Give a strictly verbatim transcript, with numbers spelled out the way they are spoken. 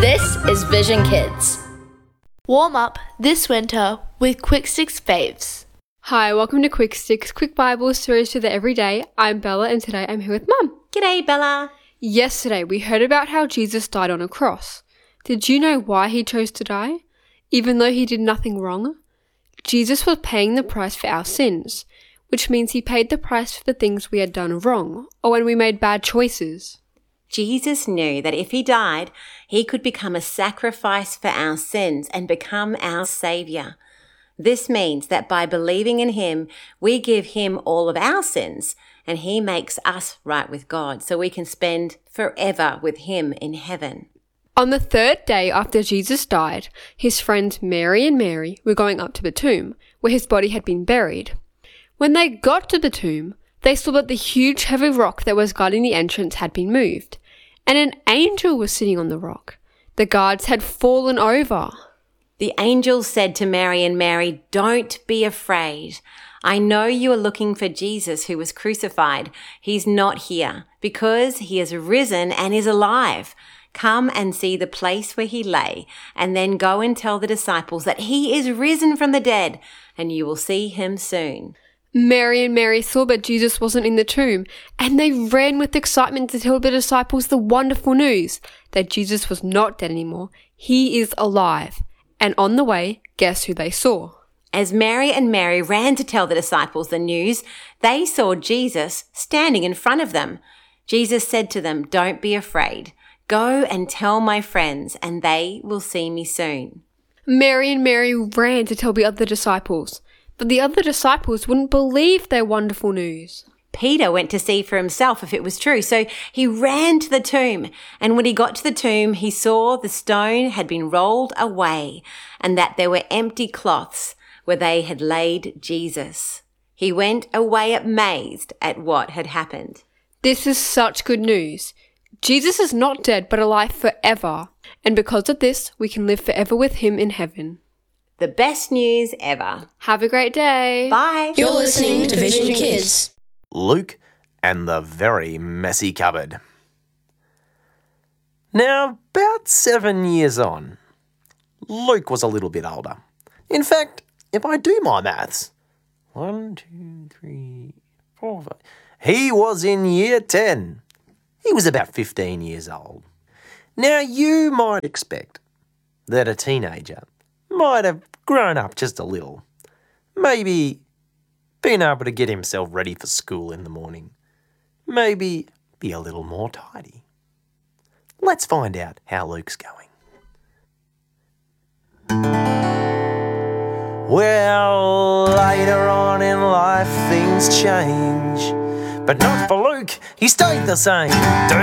This is Vision Kids. Warm up this winter with Quick Sticks faves. Hi, welcome to Quick Sticks, quick Bible stories for the everyday. I'm Bella and today I'm here with Mum. G'day, Bella. Yesterday we heard about how Jesus died on a cross. Did you know why he chose to die? Even though he did nothing wrong? Jesus was paying the price for our sins, which means he paid the price for the things we had done wrong or when we made bad choices. Jesus knew that if he died, he could become a sacrifice for our sins and become our Saviour. This means that by believing in him, we give him all of our sins and he makes us right with God so we can spend forever with him in heaven. On the third day after Jesus died, his friends Mary and Mary were going up to the tomb where his body had been buried. When they got to the tomb, they saw that the huge heavy rock that was guarding the entrance had been moved, and an angel was sitting on the rock. The guards had fallen over. The angel said to Mary and Mary, "Don't be afraid. I know you are looking for Jesus who was crucified. He's not here because he has risen and is alive. Come and see the place where he lay, and then go and tell the disciples that he is risen from the dead, and you will see him soon." Mary and Mary saw that Jesus wasn't in the tomb, and they ran with excitement to tell the disciples the wonderful news that Jesus was not dead anymore. He is alive. And on the way, guess who they saw? As Mary and Mary ran to tell the disciples the news, they saw Jesus standing in front of them. Jesus said to them, "Don't be afraid. Go and tell my friends, and they will see me soon." Mary and Mary ran to tell the other disciples, but the other disciples wouldn't believe their wonderful news. Peter went to see for himself if it was true, so he ran to the tomb. And when he got to the tomb, he saw the stone had been rolled away and that there were empty cloths where they had laid Jesus. He went away amazed at what had happened. This is such good news. Jesus is not dead but alive forever, and because of this, we can live forever with him in heaven. The best news ever. Have a great day. Bye. You're listening to Vision Kids. Luke and the Very Messy Cupboard. Now, about seven years on, Luke was a little bit older. In fact, if I do my maths, one, two, three, four, five, he was in year ten. He was about fifteen years old. Now, you might expect that a teenager might have grown up just a little. Maybe been able to get himself ready for school in the morning. Maybe be a little more tidy. Let's find out how Luke's going. Well, later on in life things change, but not for Luke, he stayed the same.